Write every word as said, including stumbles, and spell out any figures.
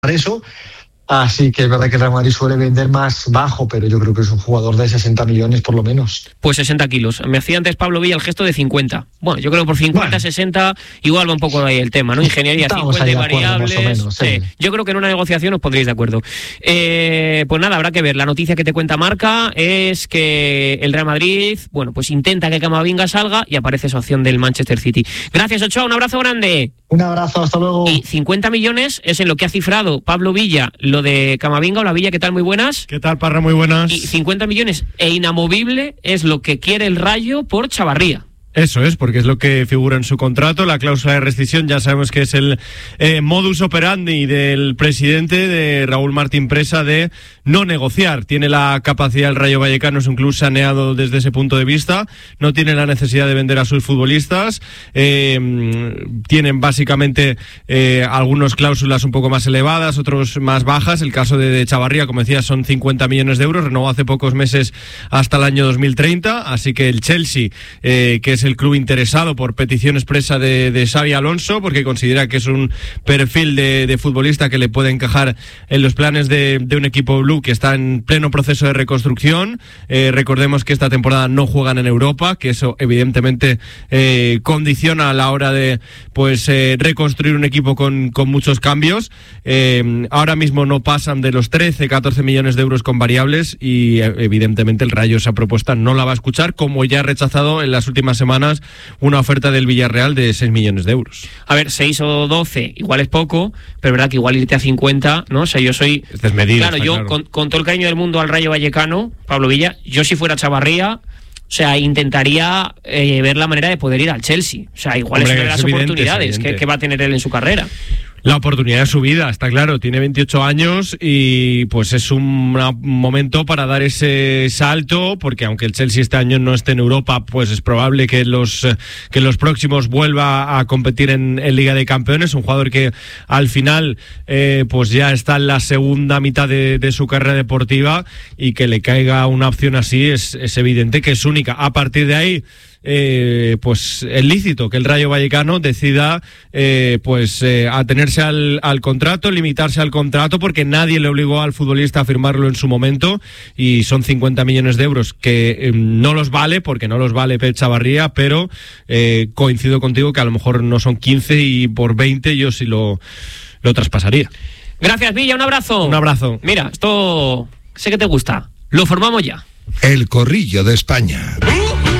eso. Así que es verdad que el Real Madrid suele vender más bajo, pero yo creo que es un jugador de sesenta millones por lo menos. Pues sesenta kilos. Me hacía antes Pablo Villa el gesto de cincuenta. Bueno, yo creo que por cincuenta, bueno, sesenta igual va un poco ahí el tema, ¿no? Ingeniería, cincuenta y variables. Acuerdo, más o menos, sí. Sí. Yo creo que en una negociación os pondréis de acuerdo. Eh, pues nada, habrá que ver. La noticia que te cuenta Marca es que el Real Madrid, bueno, pues intenta que Camavinga salga y aparece esa opción del Manchester City. Gracias, Ochoa, un abrazo grande. Un abrazo, hasta luego. Y cincuenta millones es en lo que ha cifrado Pablo Villa lo de Camavinga. Hola Villa, ¿qué tal? Muy buenas. ¿Qué tal, Parra? Muy buenas. Y cincuenta millones e inamovible es lo que quiere el Rayo por Chavarría. Eso es, porque es lo que figura en su contrato. La cláusula de rescisión ya sabemos que es el eh, modus operandi del presidente, de Raúl Martín Presa, de no negociar. Tiene la capacidad el Rayo Vallecano, es un club saneado desde ese punto de vista, no tiene la necesidad de vender a sus futbolistas, eh, tienen básicamente eh, algunas cláusulas un poco más elevadas, otros más bajas. El caso de, de Chavarría, como decía, son cincuenta millones de euros, renovó hace pocos meses hasta el año dos mil treinta, así que el Chelsea, eh, que es el club interesado por petición expresa de, de Xabi Alonso, porque considera que es un perfil de, de futbolista que le puede encajar en los planes de, de un equipo blue que está en pleno proceso de reconstrucción. Eh, recordemos que esta temporada no juegan en Europa, que eso evidentemente eh, condiciona a la hora de pues eh, reconstruir un equipo con, con muchos cambios. Eh, ahora mismo no pasan de los trece, catorce millones de euros con variables y evidentemente el Rayo esa propuesta no la va a escuchar, como ya ha rechazado en las últimas semanas una oferta del Villarreal de seis millones de euros. A ver, seis o doce igual es poco, pero es verdad que igual irte a cincuenta, ¿no? O sea, yo soy... Es desmedido, claro, yo claro. Con, con todo el cariño del mundo al Rayo Vallecano, Pablo Villa, yo si fuera Chavarría, o sea, intentaría eh, ver la manera de poder ir al Chelsea. O sea, igual Hombre, es una de las evidente, oportunidades que, que va a tener él en su carrera. La oportunidad de su vida, está claro, tiene veintiocho años y pues es un momento para dar ese salto, porque aunque el Chelsea este año no esté en Europa, pues es probable que los que los próximos vuelva a competir en, en Liga de Campeones, un jugador que al final eh, pues ya está en la segunda mitad de, de su carrera deportiva y que le caiga una opción así es, es evidente que es única. A partir de ahí, Eh, pues es lícito que el Rayo Vallecano decida eh, pues eh, atenerse al, al contrato, limitarse al contrato, porque nadie le obligó al futbolista a firmarlo en su momento y son cincuenta millones de euros que eh, no los vale, porque no los vale Pep Chavarría, pero eh, coincido contigo que a lo mejor no son quince y por veinte yo sí lo, lo traspasaría. Gracias, Villa, un abrazo. Un abrazo. Mira, esto sé que te gusta, lo formamos ya. El Corrillo de España.